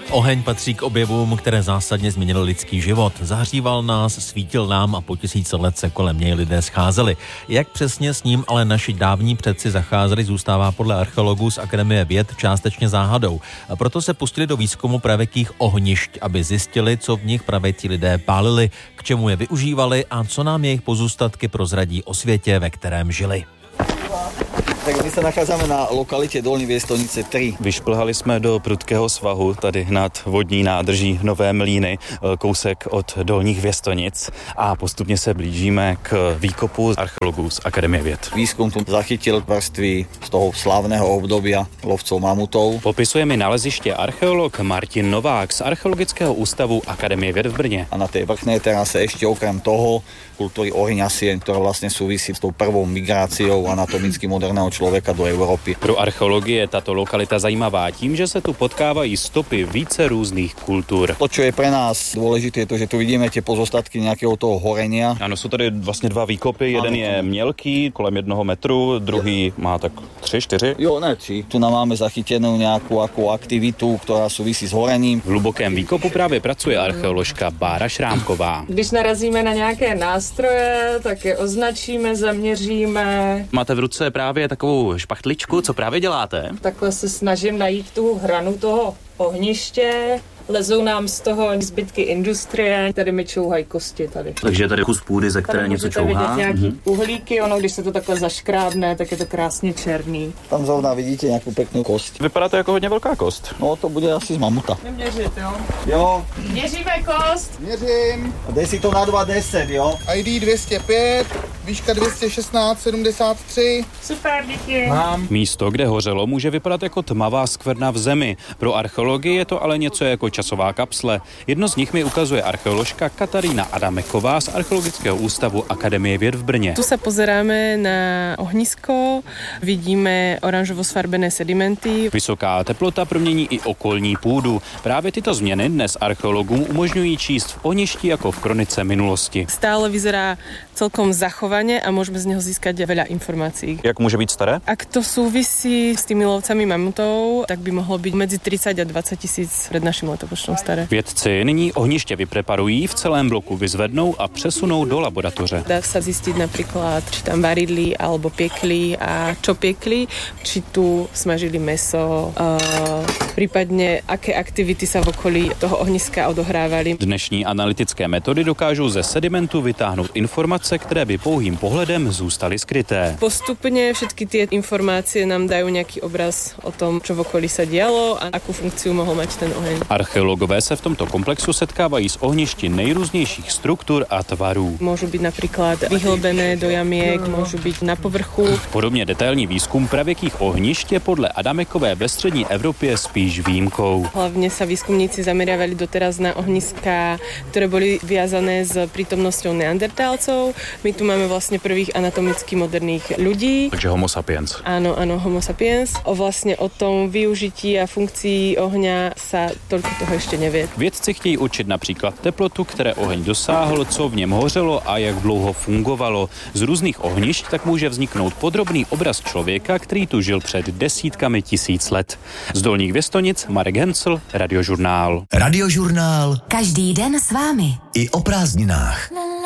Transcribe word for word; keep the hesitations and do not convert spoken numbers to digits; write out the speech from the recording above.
Oheň patří k objevům, které zásadně změnily lidský život. Zahříval nás, svítil nám a po tisíce let se kolem něj lidé scházeli. Jak přesně s ním ale naši dávní předci zacházeli, zůstává podle archeologů z Akademie věd částečně záhadou. A proto se pustili do výzkumu pravěkých ohnišť, aby zjistili, co v nich pravěcí lidé pálili, k čemu je využívali a co nám jejich pozůstatky prozradí o světě, ve kterém žili. Tak my se nacházíme na lokalitě Dolní Věstonice tři. Vyšplhali jsme do prudkého svahu tady nad vodní nádrží Nové Mlýny, kousek od Dolních Věstonic a postupně se blížíme k výkopu archeologů z Akademie věd. Výzkum tu zachytil vrstvy z toho slávného obdobia lovcov mamutov. Popisuje mi naleziště archeolog Martin Novák z Archeologického ústavu Akademie věd v Brně. A na té vrchné terase ešte okrem toho kultúry ohňasien, ktorá vlastne súvisí s tou prvou migráciou anatomicky moderného člověka do Evropy. Pro archeologii je tato lokalita zajímavá tím, že se tu potkávají stopy více různých kultur. To, čo je pre nás dôležité, je to, že tu vidíme tie pozostatky nějakého toho horenia. Ano, jsou tady vlastně dva výkopy, jeden ano. je mělký, kolem jednoho metru, druhý je. má tak tři, čtyři. Jo, ne, tři. Tu nám máme zachytenou nějakou ako aktivitu, která souvisí s horením. V hlubokém výkopu právě pracuje archeoložka Bára Šrámková. Když narazíme na nějaké nástroje, tak je označíme, zaměříme. Máte v ruce právě takovou špachtličku, co právě děláte? Takhle se snažím najít tu hranu toho ohniště. Lezou nám z toho zbytky industrie, tady mi čouhají kosti tady. Takže je tady kus půdy, ze které tady něco čouhá. Vidět nějaký mm-hmm. uhlíky, ono, když se to takhle zaškrábne, tak je to krásně černý. Tam zrovna vidíte nějakou pěknou kost. Vypadá to jako hodně velká kost. No, to bude asi z mamuta. Neměřit, jo? Jo. Měříme kost. Měřím. A dej si to na dva deset, jo? I D dvě stě pět, výška dvě stě šestnáct sedmdesát tři. Super, díky. Mám. Místo, kde hořelo, může vypadat jako tmavá skvrna v zemi. Pro archeologii je to ale něco jako časová kapsle. Jedno z nich mi ukazuje archeoložka Katarína Adameková z Archeologického ústavu Akademie věd v Brně. Tu se pozeráme na ohnisko, vidíme oranžovo sfarbené sedimenty. Vysoká teplota promění i okolní půdu. Právě tyto změny dnes archeologům umožňují číst v ohništi jako v kronice minulosti. Stále vyzerá celkom zachovaně a můžeme z něho získat veľa informácií. Jak může být staré? Ak to súvisí s tými lovcami mamutov, tak by mohlo být mezi třicet a dvacet tisíc před naším letopočtom staré. Vědci nyní ohniště vypreparují, v celém bloku vyzvednou a přesunou do laboratoře. Dá sa zistiť napríklad, či tam varili alebo piekli a čo piekli, či tu smažili mäso, uh, prípadne aké aktivity sa v okolí toho ohniska odohrávali. Dnešní analytické metody dokážou ze sedimentu vytáhnout informace, které by pouhým pohledem zůstaly skryté. Postupne všetky tie informácie nám dajú nejaký obraz o tom, čo v okolí sa dialo a akú funkciu mohol mať ten oheň. Archeologové se v tomto komplexu setkávají s ohništi nejrůznějších struktur a tvarů. Môžu byť napríklad vyhlbené do jamiek, môžu byť na povrchu. Podobně detailní výzkum pravěkých ohnišť je podle Adamekové ve střední Evropě spíš výjimkou. Hlavne sa výskumníci zameriavali doteraz na ohniská, ktoré boli viazané s prítomnosťou neandertálcov. My tu máme vlastne prvých anatomicky moderných ľudí. Takže homo sapiens. Áno, áno, homo sapiens. O vlastne o tom využití a funkcii ohňa sa toľko toho ešte nevie. Vědci chtějí určit například teplotu, které oheň dosáhl, co v něm hořelo a jak dlouho fungovalo. Z různých ohnišť tak může vzniknout podrobný obraz člověka, který tu žil před desítkami tisíc let. Z Dolních Věstonic Marek Hencl, Radiožurnál. Radiožurnál. Každý den s vámi. I o prázdninách.